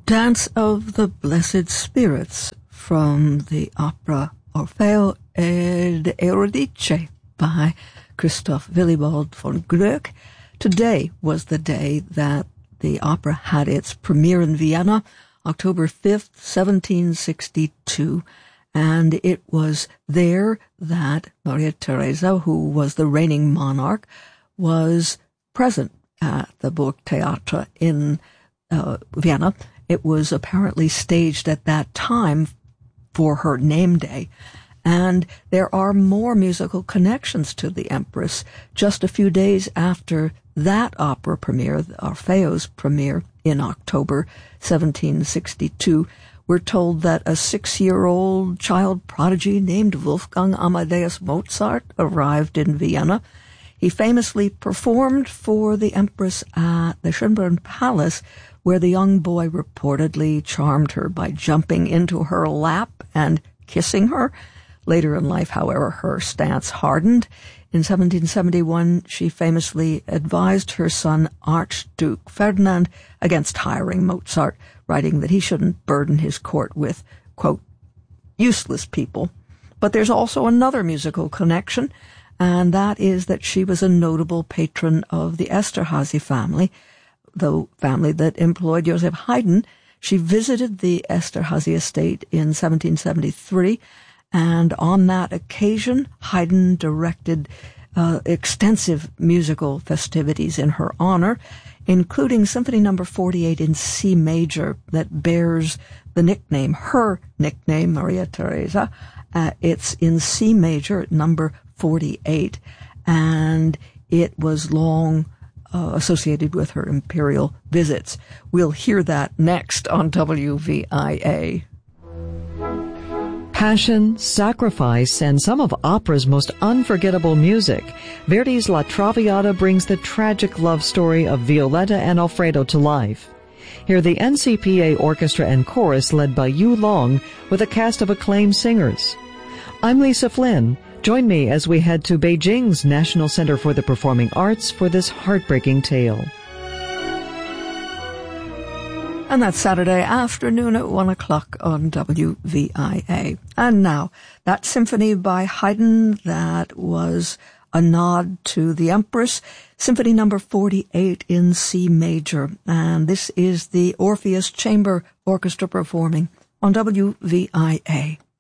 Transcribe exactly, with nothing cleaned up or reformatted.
Dance of the Blessed Spirits from the opera Orfeo ed Euridice by Christoph Willibald von Gluck. Today was the day that the opera had its premiere in Vienna, October fifth, seventeen sixty-two, and it was there that Maria Theresa, who was the reigning monarch, was present at the Burgtheater in uh, Vienna. It was apparently staged at that time for her name day. And there are more musical connections to the Empress. Just a few days after that opera premiere, Orfeo's premiere in October seventeen sixty-two, we're told that a six-year-old child prodigy named Wolfgang Amadeus Mozart arrived in Vienna. He famously performed for the Empress at the Schönbrunn Palace, where the young boy reportedly charmed her by jumping into her lap and kissing her. Later in life, however, her stance hardened. In seventeen seventy-one, she famously advised her son, Archduke Ferdinand, against hiring Mozart, writing that he shouldn't burden his court with, quote, useless people. But there's also another musical connection, and that is that she was a notable patron of the Esterhazy family, the family that employed Joseph Haydn. She visited the Esterhazy estate in seventeen seventy-three, and on that occasion, Haydn directed uh, extensive musical festivities in her honor, including Symphony Number forty-eight in C major that bears the nickname, her nickname, Maria Theresa. Uh, it's in C major, number forty-eight, and it was long uh, associated with her imperial visits. We'll hear that next on W V I A. Passion, sacrifice, and some of opera's most unforgettable music, Verdi's La Traviata brings the tragic love story of Violetta and Alfredo to life. Hear the N C P A Orchestra and Chorus led by Yu Long with a cast of acclaimed singers. I'm Lisa Flynn. Join me as we head to Beijing's National Center for the Performing Arts for this heartbreaking tale. And that's Saturday afternoon at one o'clock on W V I A. And now, that symphony by Haydn that was a nod to the Empress, Symphony Number forty-eight in C major. And this is the Orpheus Chamber Orchestra performing on W V I A.